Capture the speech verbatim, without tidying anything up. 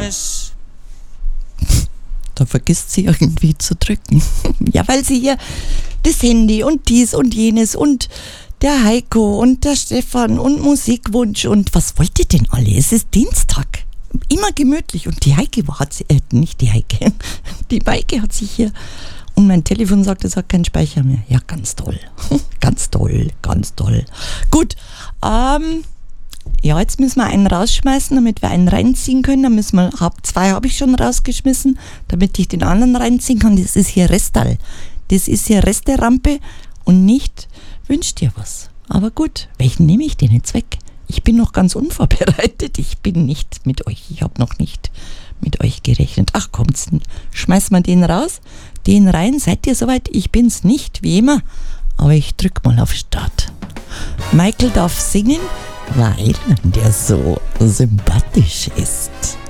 Da vergisst sie irgendwie zu drücken. Ja, weil sie hier das Handy und dies und jenes und der Heiko und der Stefan und Musikwunsch und was wollt ihr denn alle? Es ist Dienstag. Immer gemütlich. Und die Heike hat sie, äh, nicht die Heike, die Maike hat sich hier, und mein Telefon sagt, es hat keinen Speicher mehr. Ja, ganz toll. Ganz toll, ganz toll. Gut, ähm, ja, jetzt müssen wir einen rausschmeißen, damit wir einen reinziehen können. Dann müssen wir, hab, zwei habe ich schon rausgeschmissen, damit ich den anderen reinziehen kann. Das ist hier Restal. Das ist hier Resterampe und nicht wünsch dir was. Aber gut, welchen nehme ich denn jetzt weg? Ich bin noch ganz unvorbereitet. Ich bin nicht mit euch. Ich habe noch nicht mit euch gerechnet. Ach kommt's, schmeißen wir den raus, den rein. Seid ihr soweit? Ich bin's nicht, wie immer. Aber ich drück mal auf Start. Michael darf singen, weil der so sympathisch ist.